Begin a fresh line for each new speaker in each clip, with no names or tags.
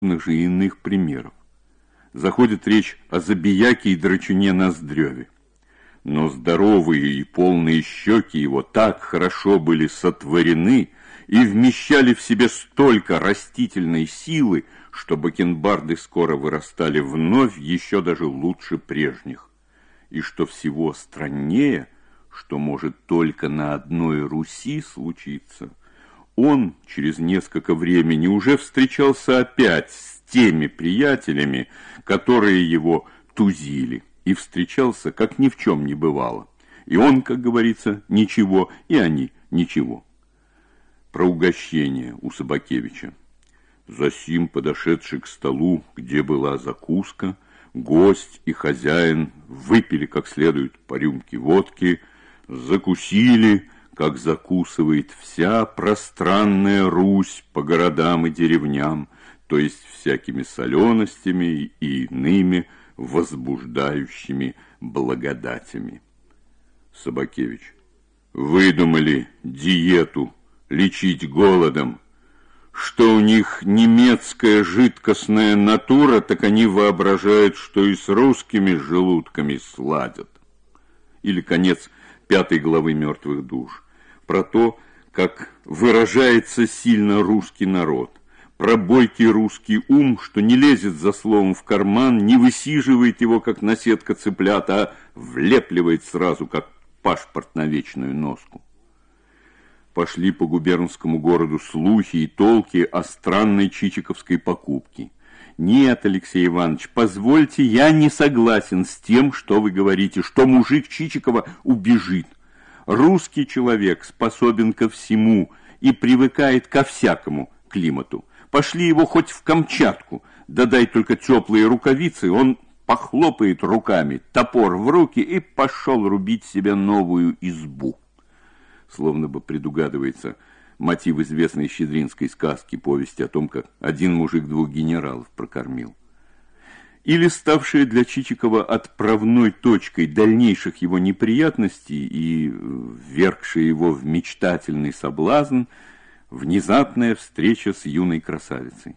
же иных примеров. Заходит речь о забияке и драчуне Ноздреве. Но здоровые и полные щеки его так хорошо были сотворены и вмещали в себе столько растительной силы, что бакенбарды скоро вырастали вновь еще даже лучше прежних. И что всего страннее, что может только на одной Руси случиться, он через несколько времени уже встречался опять с теми приятелями, которые его тузили, и встречался, как ни в чем не бывало. И он, как говорится, ничего, и они ничего. Про угощение у Собакевича. Засим, подошедший к столу, где была закуска, гость и хозяин выпили как следует по рюмке водки, закусили, как закусывает вся пространная Русь по городам и деревням, то есть всякими соленостями и иными возбуждающими благодатями. Собакевич. Выдумали диету, лечить голодом. Что у них немецкая жидкостная натура, так они воображают, что и с русскими желудками сладят. Или конец 5 главы «Мертвых душ». Про то, как выражается сильно русский народ. Про бойкий русский ум, что не лезет за словом в карман, не высиживает его, как наседка цыплят, а влепливает сразу, как пашпорт на вечную носку. Пошли по губернскому городу слухи и толки о странной чичиковской покупке. Нет, Алексей Иванович, позвольте, я не согласен с тем, что вы говорите, что мужик Чичикова убежит. Русский человек способен ко всему и привыкает ко всякому климату. Пошли его хоть в Камчатку, да дай только теплые рукавицы, он похлопает руками, топор в руки и пошел рубить себе новую избу. Словно бы предугадывается мотив известной щедринской сказки, повести о том, как один мужик 2 генералов прокормил. Или ставшая для Чичикова отправной точкой дальнейших его неприятностей и ввергшая его в мечтательный соблазн внезапная встреча с юной красавицей.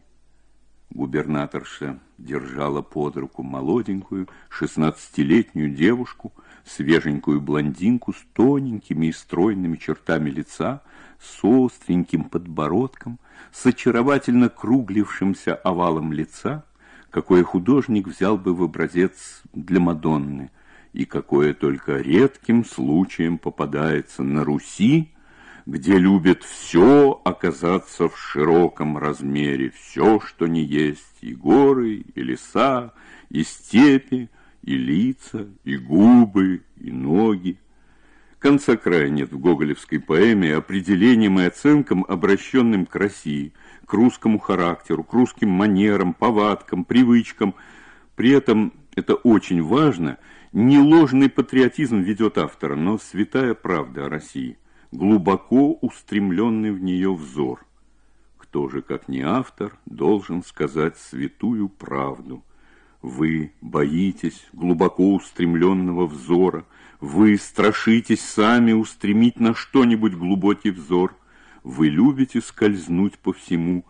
Губернаторша держала под руку молоденькую 16-летнюю девушку, свеженькую блондинку с тоненькими и стройными чертами лица, с остреньким подбородком, с очаровательно круглившимся овалом лица, какое художник взял бы в образец для Мадонны, и какое только редким случаем попадается на Руси, где любят все оказаться в широком размере, все, что не есть, и горы, и леса, и степи, и лица, и губы, и ноги. Конца края нет в гоголевской поэме определениям и оценкам, обращенным к России, к русскому характеру, к русским манерам, повадкам, привычкам. При этом, это очень важно, не ложный патриотизм ведет автора, но святая правда о России, глубоко устремленный в нее взор. Кто же, как не автор, должен сказать святую правду? Вы боитесь глубоко устремленного взора, вы страшитесь сами устремить на что-нибудь глубокий взор, вы любите скользнуть по всему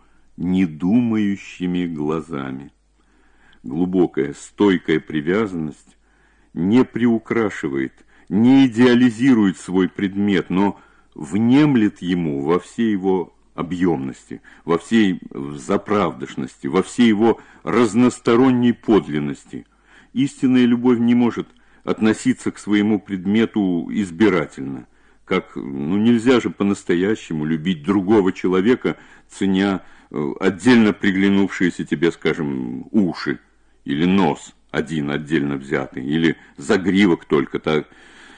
недумающими глазами. Глубокая, стойкая привязанность не приукрашивает, не идеализирует свой предмет, но внемлет ему во всей его объемности, во всей заправдошности, во всей его разносторонней подлинности. Истинная любовь не может относиться к своему предмету избирательно. Как, нельзя же по-настоящему любить другого человека, ценя отдельно приглянувшиеся тебе, скажем, уши или нос один отдельно взятый, или загривок только так.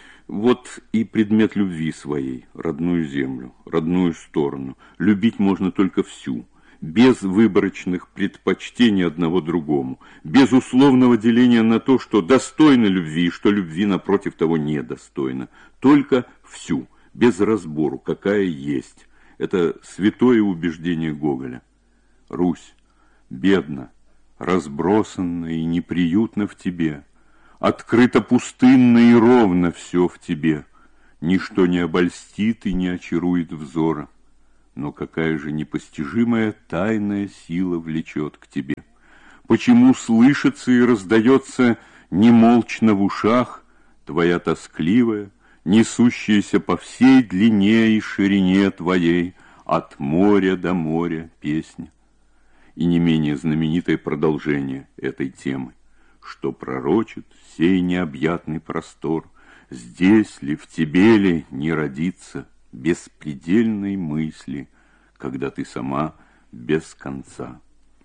Вот и предмет любви своей, родную землю, родную сторону. Любить можно только всю, без выборочных предпочтений одного другому, без условного деления на то, что достойно любви и что любви напротив того недостойно. Только всю, без разбору, какая есть. Это святое убеждение Гоголя. Русь, бедна, разбросанна и неприютна в тебе. Открыто пустынно и ровно все в тебе. Ничто не обольстит и не очарует взора. Но какая же непостижимая тайная сила влечет к тебе? Почему слышится и раздается немолчно в ушах твоя тоскливая, несущаяся по всей длине и ширине твоей от моря до моря песня? И не менее знаменитое продолжение этой темы, что пророчит сей необъятный простор, здесь ли, в тебе ли не родится беспредельной мысли, когда ты сама без конца.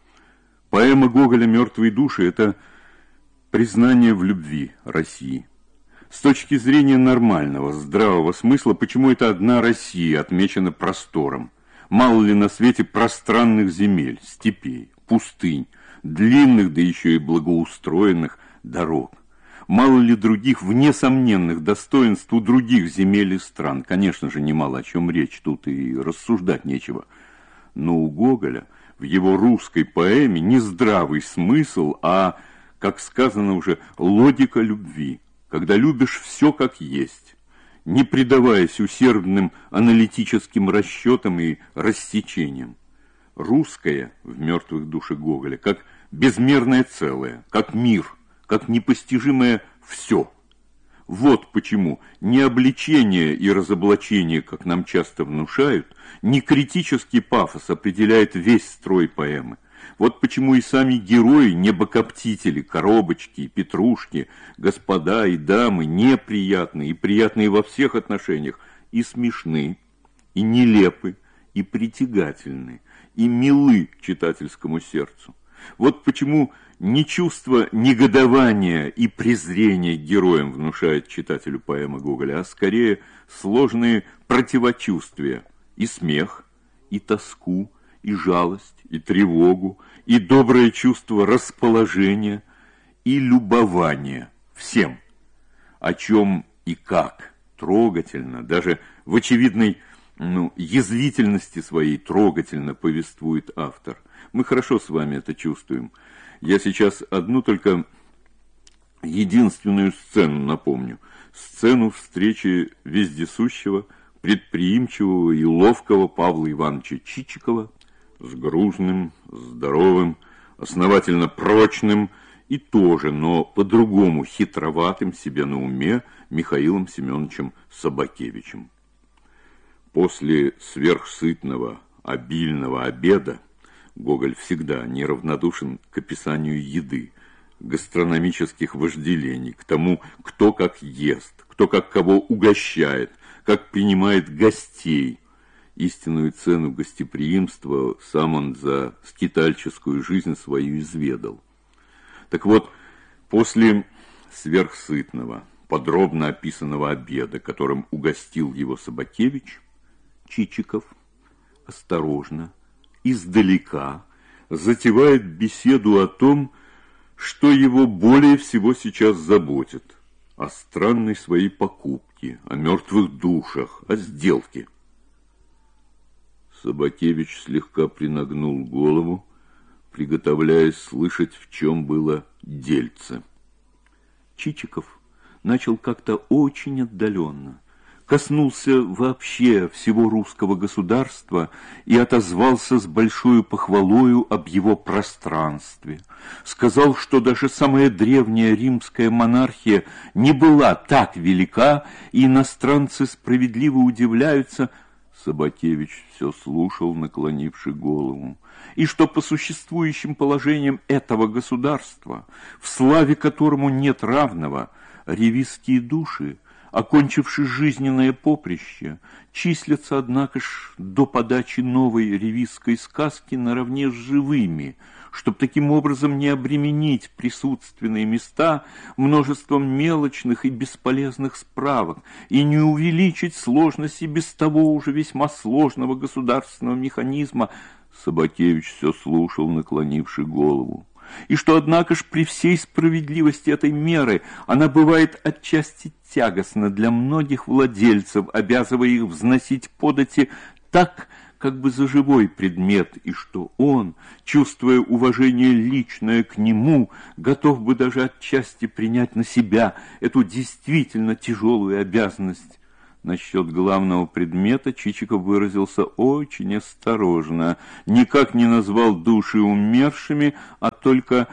Поэма Гоголя «Мертвые души» — это признание в любви России. С точки зрения нормального, здравого смысла, почему это одна Россия отмечена простором? Мало ли на свете пространных земель, степей, пустынь, длинных, да еще и благоустроенных дорог? Мало ли других внесомненных достоинств у других земель и стран? Конечно же, немало о чем речь, тут и рассуждать нечего. Но у Гоголя в его русской поэме не здравый смысл, а, как сказано уже, логика любви, когда любишь все как есть, не предаваясь усердным аналитическим расчетам и рассечениям. Русское в «Мертвых душах» Гоголя как безмерное целое, как мир, как непостижимое все. Вот почему не обличение и разоблачение, как нам часто внушают, не критический пафос определяет весь строй поэмы. Вот почему и сами герои, небокоптители, коробочки, петрушки, господа и дамы неприятные и приятные во всех отношениях, и смешны, и нелепы, и притягательны, и милы читательскому сердцу. Вот почему не чувство негодования и презрения к героям внушает читателю поэмы Гоголя, а скорее сложные противочувствия, и смех, и тоску, и жалость, и тревогу, и доброе чувство расположения, и любования всем, о чем и как трогательно, даже в очевидной язвительности своей трогательно повествует автор. Мы хорошо с вами это чувствуем. Я сейчас одну только единственную сцену напомню. Сцену встречи вездесущего, предприимчивого и ловкого Павла Ивановича Чичикова с грузным, здоровым, основательно прочным и тоже, но по-другому хитроватым себе на уме Михаилом Семеновичем Собакевичем. После сверхсытного, обильного обеда Гоголь всегда неравнодушен к описанию еды, гастрономических вожделений, к тому, кто как ест, кто как кого угощает, как принимает гостей. Истинную цену гостеприимства сам он за скитальческую жизнь свою изведал. Так вот, после сверхсытного, подробно описанного обеда, которым угостил его Собакевич, Чичиков осторожно, издалека затевает беседу о том, что его более всего сейчас заботит, о странной своей покупке, о мертвых душах, о сделке. Собакевич слегка принагнул голову, приготовляясь слышать, в чем было дельце. Чичиков начал как-то очень отдаленно, коснулся вообще всего русского государства и отозвался с большой похвалою об его пространстве. Сказал, что даже самая древняя римская монархия не была так велика, и иностранцы справедливо удивляются. Собакевич все слушал, наклонивши голову, и что по существующим положениям этого государства, в славе которому нет равного, ревизские души, окончивши жизненное поприще, числятся, однако ж, до подачи новой ревизской сказки наравне с живыми, чтобы таким образом не обременить присутственные места множеством мелочных и бесполезных справок и не увеличить сложности без того уже весьма сложного государственного механизма. Собакевич все слушал, наклонивши голову. И что, однако ж, при всей справедливости этой меры она бывает отчасти тягостна для многих владельцев, обязывая их взносить подати так, как бы за живой предмет, и что он, чувствуя уважение личное к нему, готов бы даже отчасти принять на себя эту действительно тяжелую обязанность. Насчет главного предмета Чичиков выразился очень осторожно, никак не назвал души умершими, а только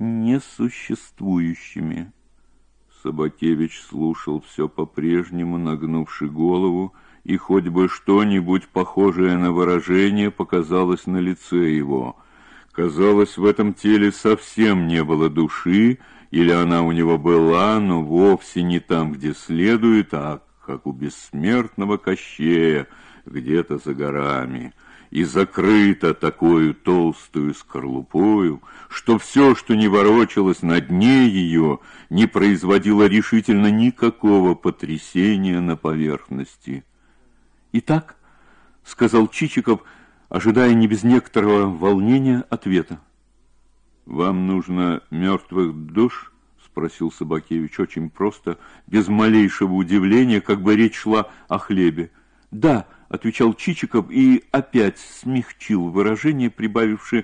несуществующими. Собакевич слушал все по-прежнему, нагнувши голову, и хоть бы что-нибудь похожее на выражение показалось на лице его. Казалось, в этом теле совсем не было души, или она у него была, но вовсе не там, где следует, а как у бессмертного Кощея, где-то за горами, и закрыта такою толстую скорлупою, что все, что не ворочалось на дне ее, не производило решительно никакого потрясения на поверхности. «Итак», — сказал Чичиков, ожидая не без некоторого волнения ответа. «Вам нужно мертвых душ?» — спросил Собакевич очень просто, без малейшего удивления, как бы речь шла о хлебе. «Да», — отвечал Чичиков и опять смягчил выражение, прибавивши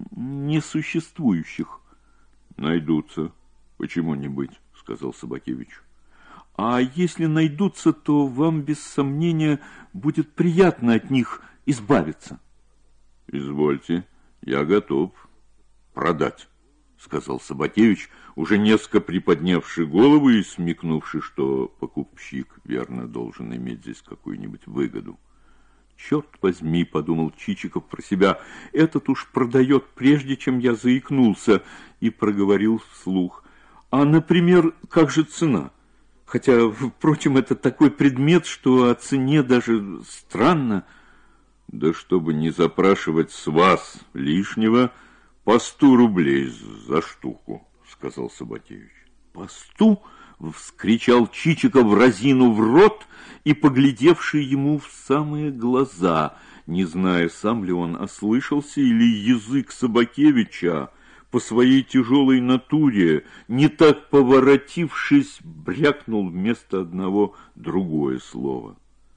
«несуществующих». «Найдутся. Почему не быть?» — сказал Собакевич. «А если найдутся, то вам, без сомнения, будет приятно от них избавиться». «Извольте, я готов продать», — сказал Собакевич, уже несколько приподнявший голову и смекнувший, что покупщик, верно, должен иметь здесь какую-нибудь выгоду. «Черт возьми», — подумал Чичиков про себя, — «этот уж продает, прежде чем я заикнулся», и проговорил вслух. «А, например, как же цена? Хотя, впрочем, это такой предмет, что о цене даже странно». «Да чтобы не запрашивать с вас лишнего, по 100 рублей за штуку», — сказал Собакевич. «По 100?» — вскричал Чичиков, разинув рот и поглядевший ему в самые глаза, не зная, сам ли он ослышался или язык Собакевича по своей тяжелой натуре, не так поворотившись, брякнул вместо одного другое слово.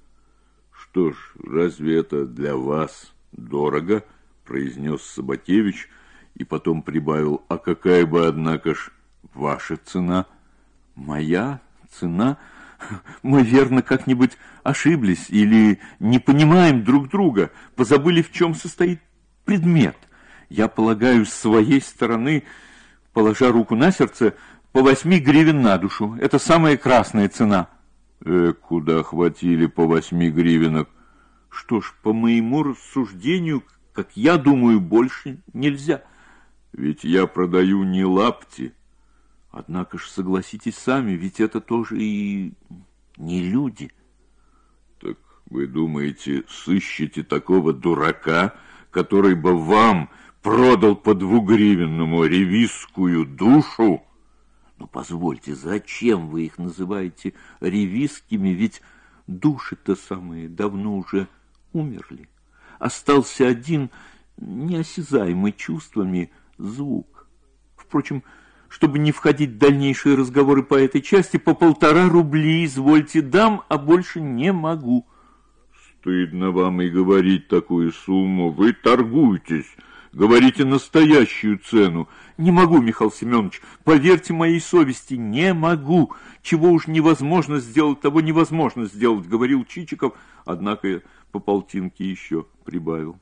«Что ж, разве это для вас дорого?» — произнес Собакевич, и потом прибавил: «А какая бы, однако ж, ваша цена?» «Моя цена? Мы, верно, как-нибудь ошиблись или не понимаем друг друга, позабыли, в чем состоит предмет. Я полагаю, с своей стороны, положа руку на сердце, по 8 гривен на душу. Это самая красная цена». «Куда хватили по 8 гривенок?» «Что ж, по моему рассуждению, как я думаю, больше нельзя». «Ведь я продаю не лапти». «Однако ж, согласитесь сами, ведь это тоже и не люди». «Так вы думаете, сыщете такого дурака, который бы вам продал по 2-гривенному ревизскую душу?» «Ну, позвольте, зачем вы их называете ревизскими, ведь души-то самые давно уже умерли. Остался один неосязаемый чувствами звук. Впрочем, чтобы не входить в дальнейшие разговоры по этой части, по 1,5 рубля, извольте, дам, а больше не могу». «Стыдно вам и говорить такую сумму. Вы торгуетесь, говорите настоящую цену». «Не могу, Михаил Семенович, поверьте моей совести, не могу. Чего уж невозможно сделать, того невозможно сделать», — говорил Чичиков, однако по полтинке еще прибавил.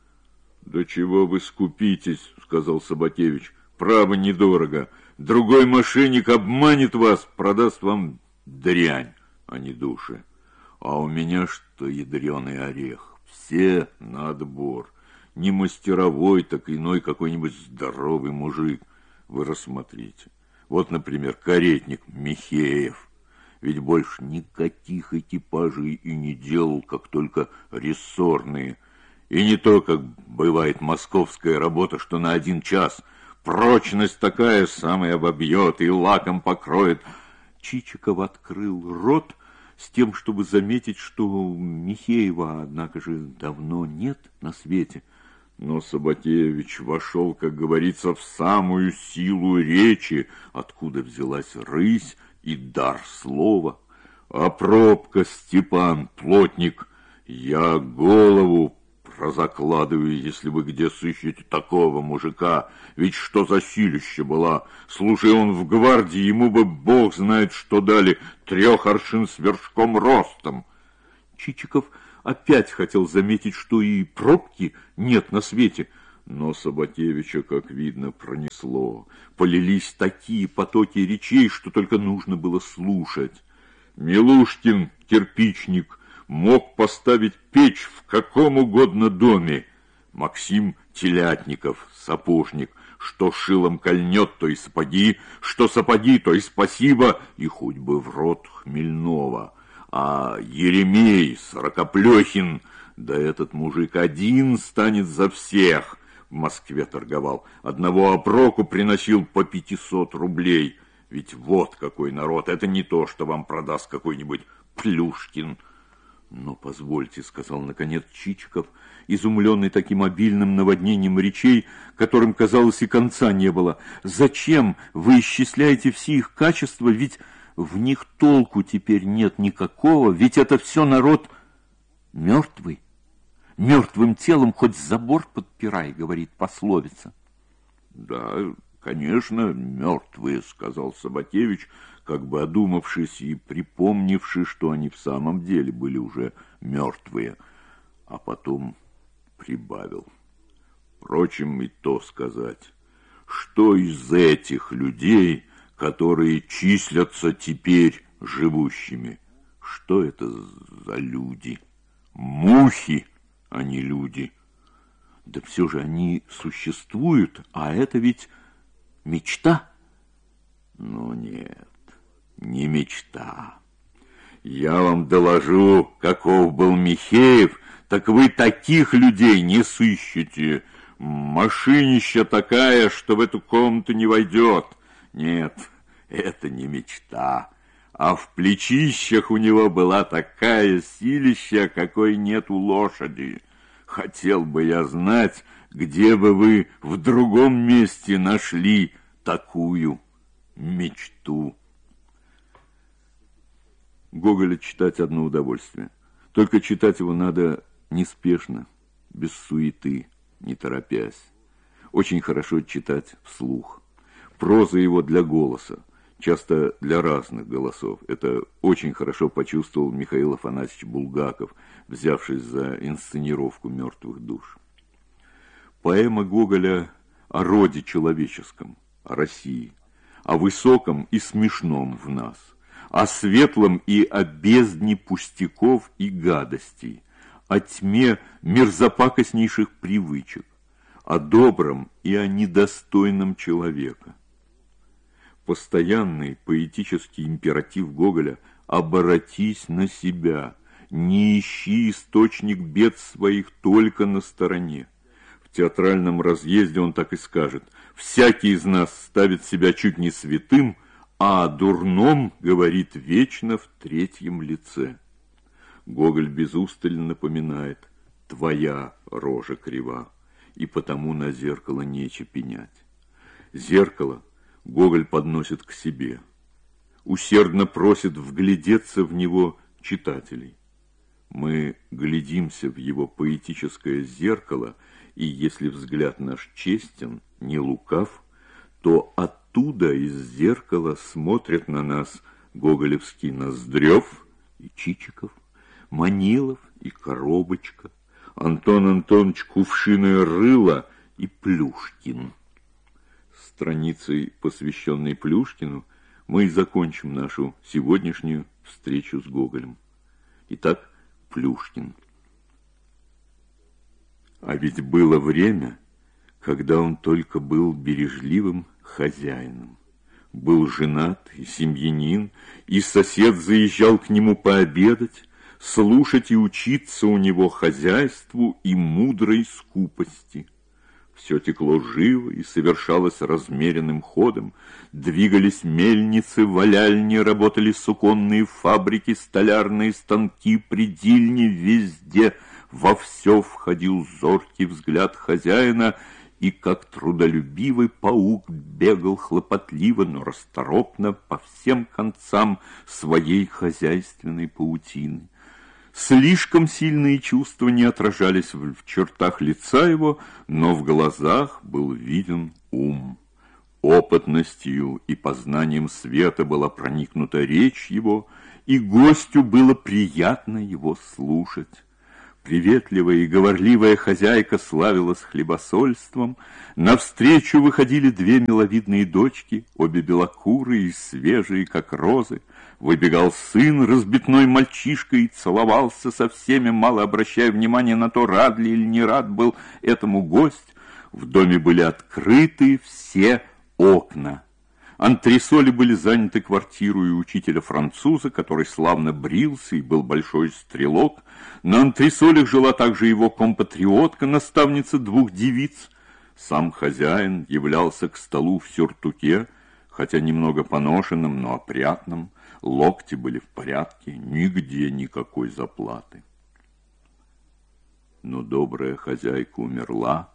«Да чего вы скупитесь», — сказал Собакевич, — «право недорого. Другой мошенник обманет вас, продаст вам дрянь, а не души. А у меня что ядреный орех, все на отбор. Не мастеровой, так иной какой-нибудь здоровый мужик. Вы рассмотрите. Вот, например, каретник Михеев. Ведь больше никаких экипажей и не делал, как только рессорные. И не то, как бывает московская работа, что на 1 час. Прочность такая, самый обобьет и лаком покроет». Чичиков открыл рот с тем, чтобы заметить, что Михеева, однако же, давно нет на свете. Но Собакевич вошел, как говорится, в самую силу речи, откуда взялась рысь и дар слова. «А пробка, Степан, плотник, я голову прозакладываю, если вы где сыщете такого мужика. Ведь что за силища была! Слушай, он в гвардии, ему бы бог знает, что дали 3 аршин с вершком ростом». Чичиков опять хотел заметить, что и пробки нет на свете, но Сабатевича, как видно, пронесло. Полились такие потоки речей, что только нужно было слушать. Милушкин, кирпичник, мог поставить печь в каком угодно доме. Максим Телятников, сапожник, что шилом кольнет, то и сапоги, что сапоги, то и спасибо, и хоть бы в рот хмельного. А Еремей, Сорокоплехин, да этот мужик один станет за всех. В Москве торговал, одного опроку приносил по 500 рублей. Ведь вот какой народ, это не то, что вам продаст какой-нибудь Плюшкин. Но позвольте, сказал наконец Чичиков, изумленный таким обильным наводнением речей, которым, казалось, и конца не было. Зачем вы исчисляете все их качества, ведь в них толку теперь нет никакого, ведь это все народ мертвый. Мертвым телом хоть забор подпирай, говорит пословица. Да, конечно, мертвые, сказал Сабатевич, как бы одумавшись и припомнивши, что они в самом деле были уже мертвые, а потом прибавил. Впрочем, и то сказать, что из этих людей, которые числятся теперь живущими, что это за люди? Мухи, а не люди. Да все же они существуют, а это ведь мечта. Ну нет, не мечта. Я вам доложу, каков был Михеев, так вы таких людей не сыщете. Машинища такая, что в эту комнату не войдет. Нет, это не мечта. А в плечищах у него была такая силища, какой нет у лошади. Хотел бы я знать, где бы вы в другом месте нашли такую мечту. Гоголя читать одно удовольствие. Только читать его надо неспешно, без суеты, не торопясь. Очень хорошо читать вслух. Проза его для голоса, часто для разных голосов. Это очень хорошо почувствовал Михаил Афанасьевич Булгаков, взявшись за инсценировку «Мертвых душ». Поэма Гоголя о роде человеческом, о России, о высоком и смешном в нас, о светлом и о бездне пустяков и гадостей, о тьме мерзопакостнейших привычек, о добром и о недостойном человека. Постоянный поэтический императив Гоголя «оборотись на себя», не ищи источник бед своих только на стороне. В театральном разъезде он так и скажет: всякий из нас ставит себя чуть не святым, а о дурном говорит вечно в третьем лице. Гоголь без устали напоминает: твоя рожа крива, и потому на зеркало нече пенять. Зеркало Гоголь подносит к себе, усердно просит вглядеться в него читателей. Мы глядимся в его поэтическое зеркало, и если взгляд наш честен, не лукав, то оттуда из зеркала смотрят на нас гоголевский Ноздрев и Чичиков, Манилов и Коробочка, Антон Антонович Кувшиное рыло и Плюшкин. Страницей, посвященной Плюшкину, мы и закончим нашу сегодняшнюю встречу с Гоголем. Итак, Плюшкин. А ведь было время, когда он только был бережливым хозяином. Был женат и семьянин, и сосед заезжал к нему пообедать, слушать и учиться у него хозяйству и мудрой скупости. Все текло живо и совершалось размеренным ходом. Двигались мельницы, валяльни, работали суконные фабрики, столярные станки, предильни. Везде во все входил зоркий взгляд хозяина, и как трудолюбивый паук бегал хлопотливо, но расторопно по всем концам своей хозяйственной паутины. Слишком сильные чувства не отражались в чертах лица его, но в глазах был виден ум. Опытностью и познанием света была проникнута речь его, и гостю было приятно его слушать. Приветливая и говорливая хозяйка славилась хлебосольством. Навстречу выходили две миловидные дочки, обе белокурые и свежие, как розы. Выбегал сын, разбитной мальчишкой, и целовался со всеми, мало обращая внимания на то, рад ли или не рад был этому гость. В доме были открыты все окна. Антресоли были заняты квартирой учителя-француза, который славно брился и был большой стрелок. На антресолях жила также его компатриотка, наставница двух девиц. Сам хозяин являлся к столу в сюртуке, хотя немного поношенном, но опрятном. Локти были в порядке, нигде никакой заплаты. Но добрая хозяйка умерла.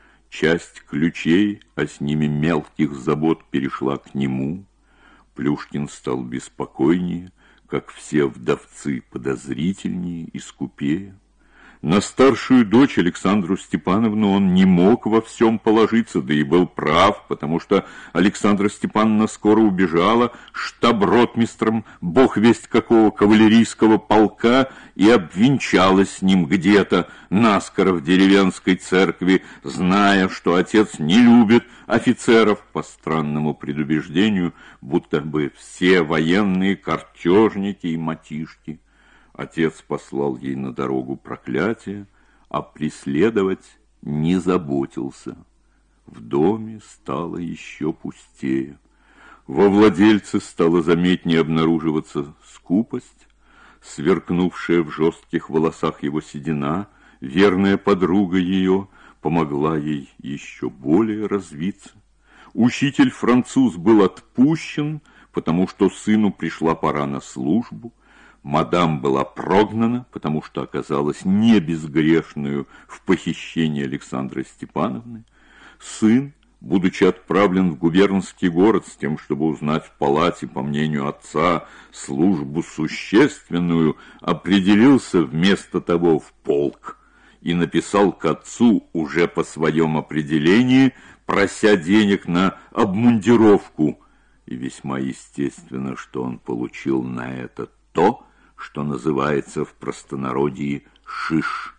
Часть ключей, а с ними мелких забот, перешла к нему. Плюшкин стал беспокойнее, как все вдовцы, подозрительнее и скупее. На старшую дочь Александру Степановну он не мог во всем положиться, да и был прав, потому что Александра Степановна скоро убежала штаб-ротмистром бог весть какого кавалерийского полка и обвенчалась с ним где-то наскоро в деревенской церкви, зная, что отец не любит офицеров по странному предубеждению, будто бы все военные картежники и матишки. Отец послал ей на дорогу проклятие, а преследовать не заботился. В доме стало еще пустее. Во владельце стала заметнее обнаруживаться скупость, сверкнувшая в жестких волосах его седина, верная подруга ее, помогла ей еще более развиться. Учитель-француз был отпущен, потому что сыну пришла пора на службу. Мадам была прогнана, потому что оказалась не безгрешную в похищении Александры Степановны. Сын, будучи отправлен в губернский город с тем, чтобы узнать в палате, по мнению отца, службу существенную, определился вместо того в полк и написал к отцу уже по своем определении, прося денег на обмундировку. И весьма естественно, что он получил на это то, что называется в простонародье шиш.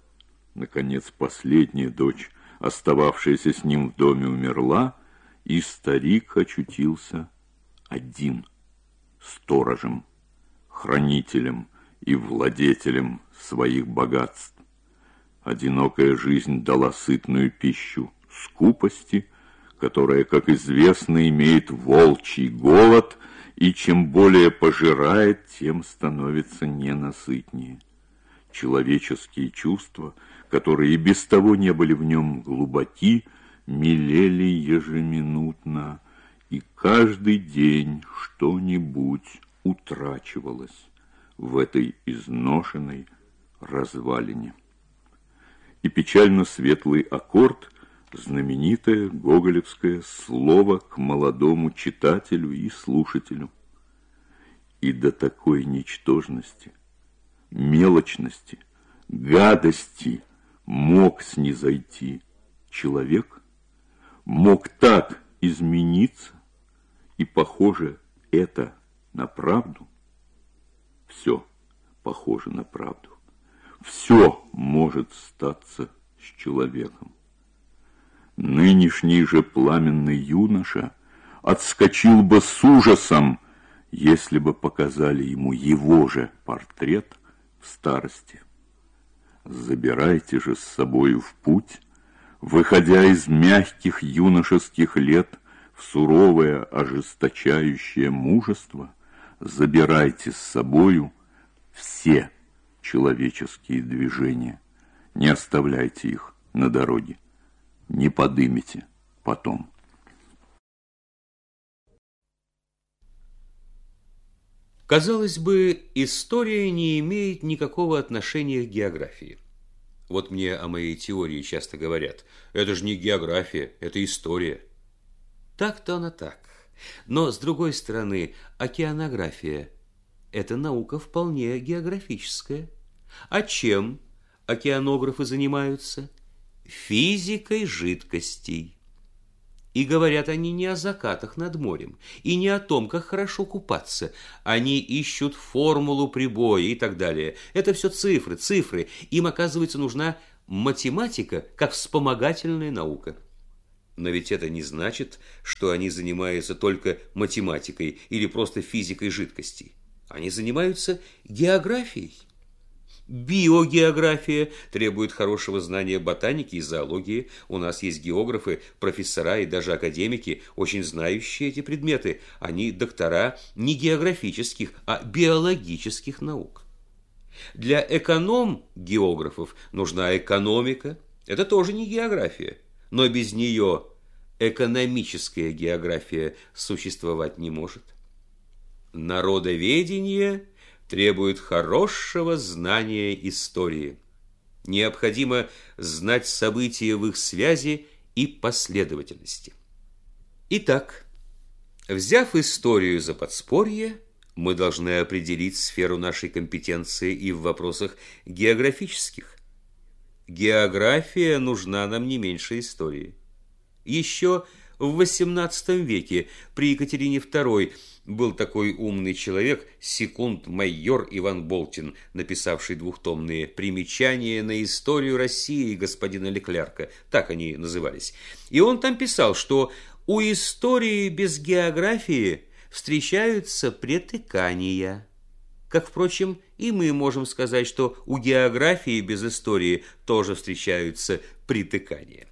Наконец, последняя дочь, остававшаяся с ним в доме, умерла, и старик очутился один, сторожем, хранителем и владетелем своих богатств. Одинокая жизнь дала сытную пищу скупости, которая, как известно, имеет волчий голод, и чем более пожирает, тем становится ненасытнее. Человеческие чувства, которые и без того не были в нем глубоки, мелели ежеминутно, и каждый день что-нибудь утрачивалось в этой изношенной развалине. И печально светлый аккорд, знаменитое гоголевское слово к молодому читателю и слушателю. И до такой ничтожности, мелочности, гадости мог снизойти человек, мог так измениться, и похоже это на правду. Все похоже на правду. Все может статься с человеком. Нынешний же пламенный юноша отскочил бы с ужасом, если бы показали ему его же портрет в старости. Забирайте же с собою в путь, выходя из мягких юношеских лет в суровое ожесточающее мужество, забирайте с собою все человеческие движения, не оставляйте их на дороге. Не подымете потом.
Казалось бы, история не имеет никакого отношения к географии. Вот мне о моей теории часто говорят: это же не география, это история. Так-то она так. Но, с другой стороны, океанография – это наука вполне географическая. А чем океанографы занимаются? Физикой жидкостей. И говорят они не о закатах над морем, и не о том, как хорошо купаться. Они ищут формулу прибоя и так далее. Это все цифры, цифры. Им, оказывается, нужна математика как вспомогательная наука. Но ведь это не значит, что они занимаются только математикой или просто физикой жидкостей. Они занимаются географией. Биогеография требует хорошего знания ботаники и зоологии. У нас есть географы, профессора и даже академики, очень знающие эти предметы. Они доктора не географических, а биологических наук. Для эконом-географов нужна экономика. Это тоже не география. Но без нее экономическая география существовать не может. Народоведение требует хорошего знания истории. Необходимо знать события в их связи и последовательности. Итак, взяв историю за подспорье, мы должны определить сферу нашей компетенции и в вопросах географических. География нужна нам не меньше истории. Еще в XVIII веке при Екатерине II был такой умный человек, секунд-майор Иван Болтин, написавший двухтомные «Примечания на историю России» господина Леклерка, так они назывались. И он там писал, что у истории без географии встречаются притыкания. Как, впрочем, и мы можем сказать, что у географии без истории тоже встречаются притыкания.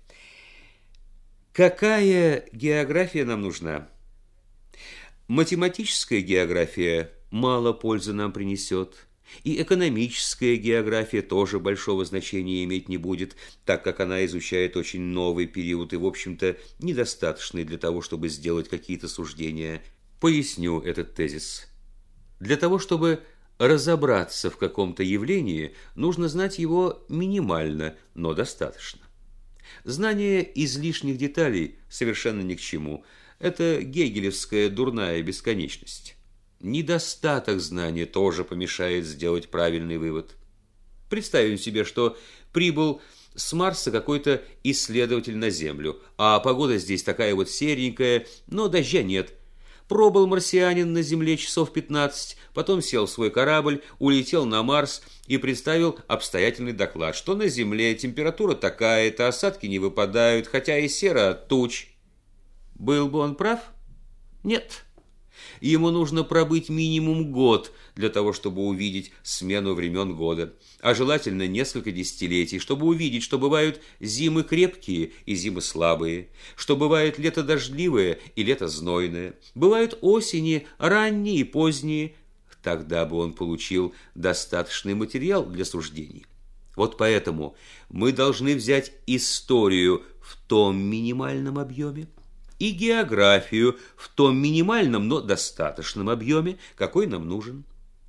Какая география нам нужна? Математическая география мало пользы нам принесет, и экономическая география тоже большого значения иметь не будет, так как она изучает очень новый период и, в общем-то, недостаточный для того, чтобы сделать какие-то суждения. Поясню этот тезис. Для того, чтобы разобраться в каком-то явлении, нужно знать его минимально, но достаточно. Знание излишних деталей совершенно ни к чему. Это гегелевская дурная бесконечность. Недостаток знания тоже помешает сделать правильный вывод. Представим себе, что прибыл с Марса какой-то исследователь на Землю, а погода здесь такая вот серенькая, но дождя нет. Пробыл марсианин на Земле часов 15, потом сел в свой корабль, улетел на Марс и представил обстоятельный доклад, что на Земле температура такая-то, осадки не выпадают, хотя и серо от туч. Был бы он прав? Нет. Ему нужно пробыть минимум год для того, чтобы увидеть смену времен года, а желательно несколько десятилетий, чтобы увидеть, что бывают зимы крепкие и зимы слабые, что бывает лето дождливое и лето знойное, бывают осени ранние и поздние. Тогда бы он получил достаточный материал для суждений. Вот поэтому мы должны взять историю в том минимальном объеме и географию в том минимальном, но достаточном объеме, какой нам нужен.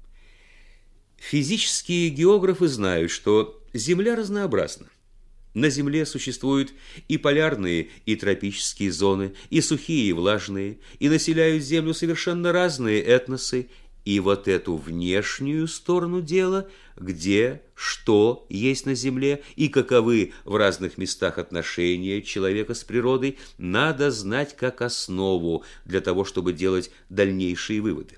Физические географы знают, что Земля разнообразна. На Земле существуют и полярные, и тропические зоны, и сухие, и влажные, и населяют Землю совершенно разные этносы. И вот эту внешнюю сторону дела, где, что есть на Земле и каковы в разных местах отношения человека с природой, надо знать как основу для того, чтобы делать дальнейшие выводы.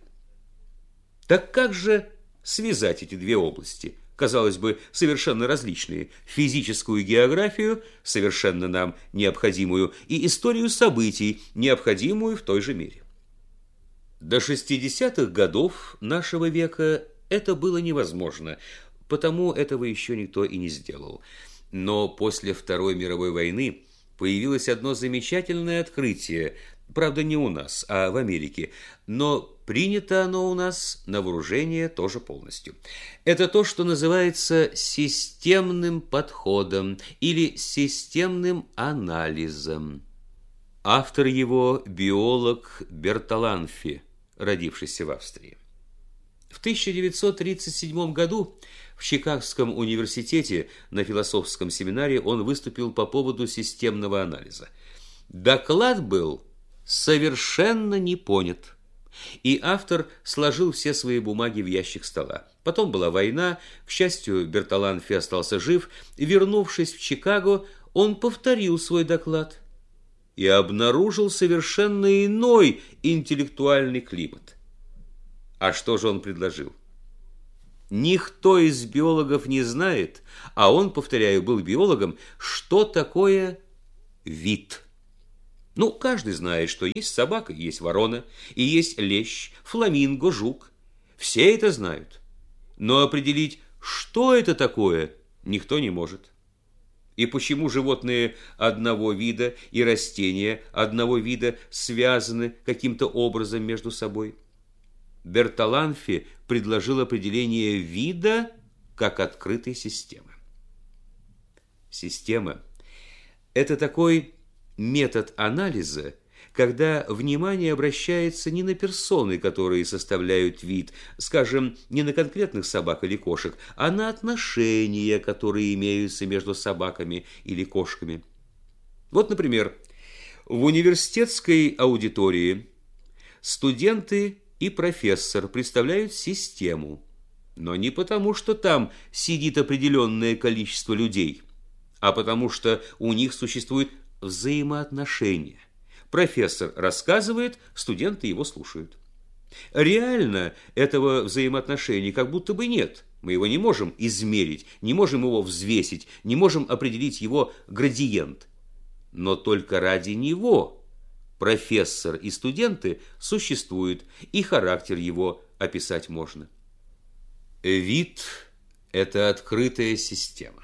Так как же связать эти две области, казалось бы, совершенно различные, физическую географию, совершенно нам необходимую, и историю событий, необходимую в той же мере? До 60-х годов нашего века это было невозможно, потому этого еще никто и не сделал. Но после Второй мировой войны появилось одно замечательное открытие, правда не у нас, а в Америке, но принято оно у нас на вооружение тоже полностью. Это то, что называется системным подходом или системным анализом. Автор его – биолог Бертоланфи, родившийся в Австрии. В 1937 году в Чикагском университете на философском семинаре он выступил по поводу системного анализа. Доклад был совершенно не понят, и автор сложил все свои бумаги в ящик стола. Потом была война, к счастью, Бертоланфи остался жив, и, вернувшись в Чикаго, он повторил свой доклад. и обнаружил совершенно иной интеллектуальный климат. А что же он предложил? Никто из биологов не знает, а он, повторяю, был биологом, что такое вид. Ну, каждый знает, что есть собака, есть ворона, и есть лещ, фламинго, жук. Все это знают. Но определить, что это такое, никто не может. И почему животные одного вида и растения одного вида связаны каким-то образом между собой? Бертоланфи предложил определение вида как открытой системы. Система – это такой метод анализа, когда внимание обращается не на персоны, которые составляют вид, скажем, не на конкретных собак или кошек, а на отношения, которые имеются между собаками или кошками. Вот, например, в университетской аудитории студенты и профессор представляют систему, но не потому, что там сидит определенное количество людей, а потому что у них существует взаимоотношения. Профессор рассказывает, студенты его слушают. Реально этого взаимоотношения как будто бы нет. Мы его не можем измерить, не можем его взвесить, не можем определить его градиент. Но только ради него профессор и студенты существуют, и характер его описать можно. Вид – это открытая система.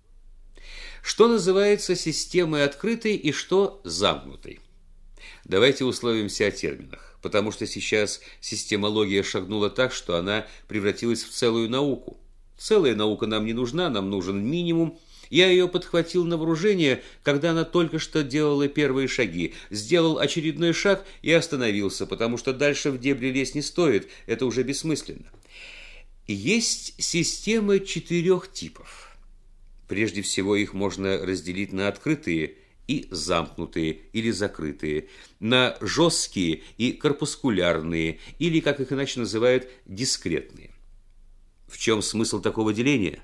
Что называется системой открытой и что замкнутой? Давайте условимся о терминах, потому что сейчас системология шагнула так, что она превратилась в целую науку. Целая наука нам не нужна, нам нужен минимум. Я ее подхватил на вооружение, когда она только что делала первые шаги. Сделал очередной шаг и остановился, потому что дальше в дебри лезть не стоит, это уже бессмысленно. Есть системы 4 типов. Прежде всего их можно разделить на открытые и замкнутые или закрытые, на жесткие и корпускулярные, или, как их иначе называют, дискретные. В чем смысл такого деления?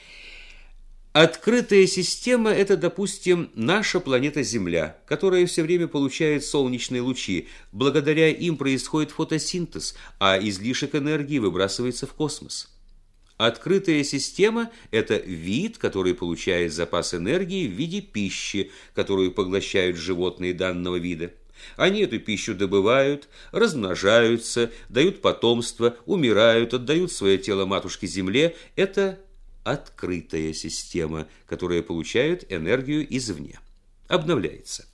Открытая система – это, допустим, наша планета Земля, которая все время получает солнечные лучи. Благодаря им происходит фотосинтез, а излишек энергии выбрасывается в космос. Открытая система – это вид, который получает запас энергии в виде пищи, которую поглощают животные данного вида. Они эту пищу добывают, размножаются, дают потомство, умирают, отдают свое тело матушке Земле. Это открытая система, которая получает энергию извне, обновляется.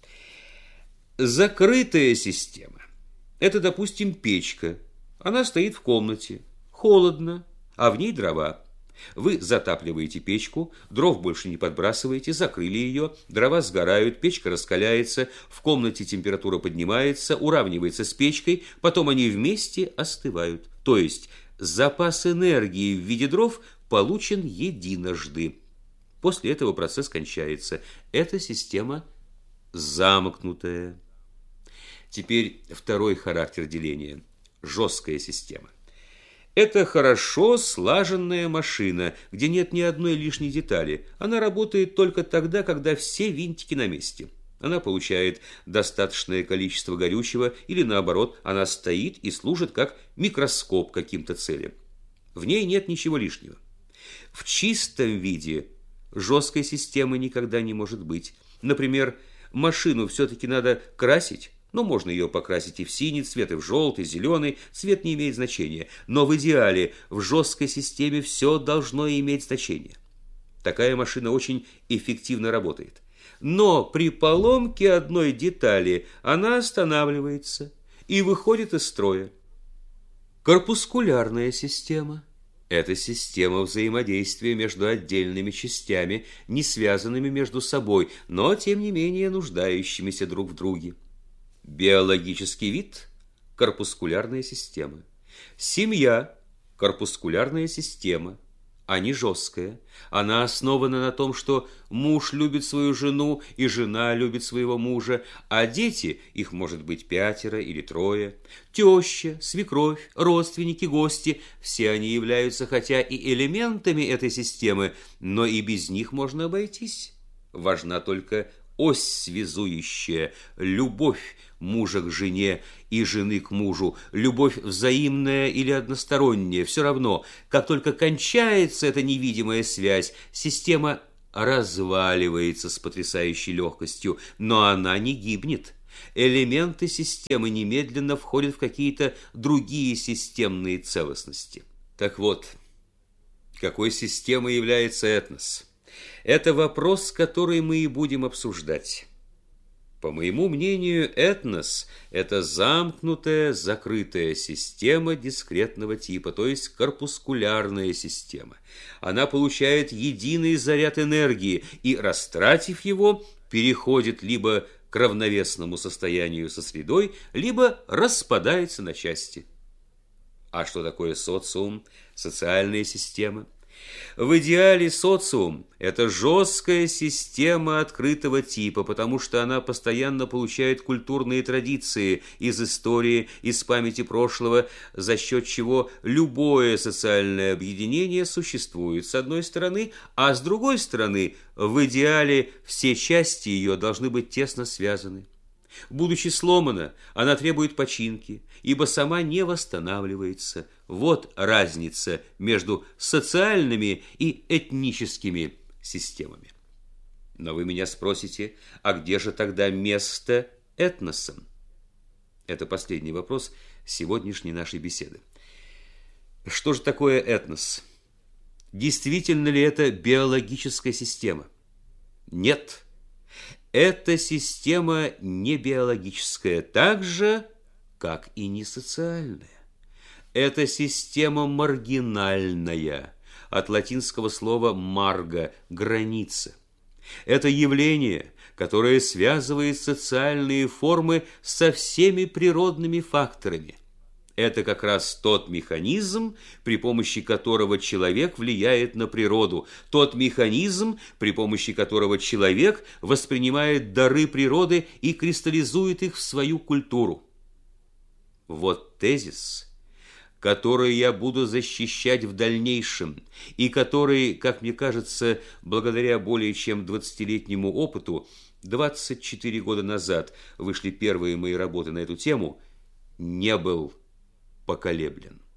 Закрытая система – это, допустим, печка. Она стоит в комнате, холодно, а в ней дрова. Вы затапливаете печку, дров больше не подбрасываете, закрыли ее, дрова сгорают, печка раскаляется, в комнате температура поднимается, уравнивается с печкой, потом они вместе остывают. То есть запас энергии в виде дров получен единожды. После этого процесс кончается. Эта система замкнутая. Теперь второй характер деления – жесткая система. Это хорошо слаженная машина, где нет ни одной лишней детали. Она работает только тогда, когда все винтики на месте. Она получает достаточное количество горючего, или наоборот, она стоит и служит как микроскоп каким-то целям. В ней нет ничего лишнего. В чистом виде жесткой системы никогда не может быть. Например, машину все-таки надо красить. Но можно ее покрасить и в синий цвет, и в желтый, зеленый. Цвет не имеет значения. Но в идеале в жесткой системе все должно иметь значение. Такая машина очень эффективно работает. Но при поломке одной детали она останавливается и выходит из строя. Корпускулярная система – это система взаимодействия между отдельными частями, не связанными между собой, но тем не менее нуждающимися друг в друге. Биологический вид – корпускулярная система. Семья – корпускулярная система, а не жесткая. Она основана на том, что муж любит свою жену и жена любит своего мужа, а дети, их может быть 5 или 3, теща, свекровь, родственники, гости – все они являются хотя и элементами этой системы, но и без них можно обойтись. Важна только ось связующая, любовь мужа к жене и жены к мужу, любовь взаимная или односторонняя, все равно, как только кончается эта невидимая связь, система разваливается с потрясающей легкостью, но она не гибнет. Элементы системы немедленно входят в какие-то другие системные целостности. Так вот, какой системой является этнос? Это вопрос, который мы и будем обсуждать. По моему мнению, этнос – это замкнутая, закрытая система дискретного типа, то есть корпускулярная система. Она получает единый заряд энергии и, растратив его, переходит либо к равновесному состоянию со средой, либо распадается на части. А что такое социум, социальная система? В идеале социум – это жесткая система открытого типа, потому что она постоянно получает культурные традиции из истории, из памяти прошлого, за счет чего любое социальное объединение существует с одной стороны, а с другой стороны, в идеале все части ее должны быть тесно связаны. Будучи сломана, она требует починки, ибо сама не восстанавливается. Вот разница между социальными и этническими системами. Но вы меня спросите, а где же тогда место этноса? Это последний вопрос сегодняшней нашей беседы. Что же такое этнос? Действительно ли это биологическая система? Нет. Эта система не биологическая, так же, как и не социальная. Это система маргинальная, от латинского слова «марго» – граница. Это явление, которое связывает социальные формы со всеми природными факторами. Это как раз тот механизм, при помощи которого человек влияет на природу, тот механизм, при помощи которого человек воспринимает дары природы и кристаллизует их в свою культуру. Вот тезис, который я буду защищать в дальнейшем, и который, как мне кажется, благодаря более чем 20-летнему опыту, 24 года назад вышли первые мои работы на эту тему, не был поколеблен.